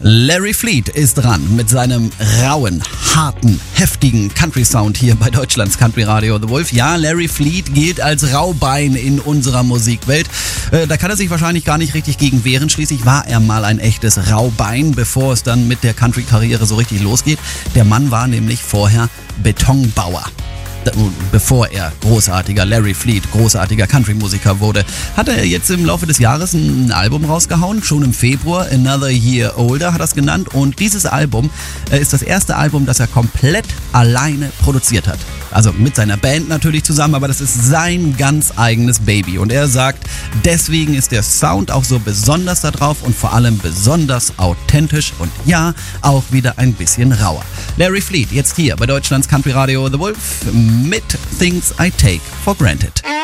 Larry Fleet ist dran mit seinem rauen, harten, heftigen Country-Sound hier bei Deutschlands Country Radio The Wolf. Ja, Larry Fleet gilt als Raubein in unserer Musikwelt. Da kann er sich wahrscheinlich gar nicht richtig gegen wehren. Schließlich war er mal ein echtes Raubein, bevor es dann mit der Country-Karriere so richtig losgeht. Der Mann war nämlich vorher Betonbauer. Bevor er großartiger Larry Fleet, großartiger Country-Musiker wurde, hat er jetzt im Laufe des Jahres ein Album rausgehauen, schon im Februar, Another Year Older hat er es genannt, und dieses Album ist das erste Album, das er komplett alleine produziert hat. Also mit seiner Band natürlich zusammen, aber das ist sein ganz eigenes Baby, und er sagt, deswegen ist der Sound auch so besonders da drauf und vor allem besonders authentisch und ja, auch wieder ein bisschen rauer. Larry Fleet, jetzt hier bei Deutschlands Country Radio The Wolf mit Things I Take for Granted.